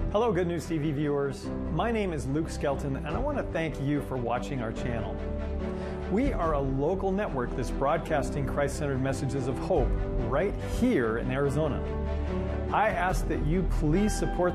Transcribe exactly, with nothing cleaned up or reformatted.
Hello, Good News T V viewers. My name is Luke Skelton, and I want to thank you for watching our channel. We are a local network that's broadcasting Christ-centered messages of hope right here in Arizona. I ask that you please support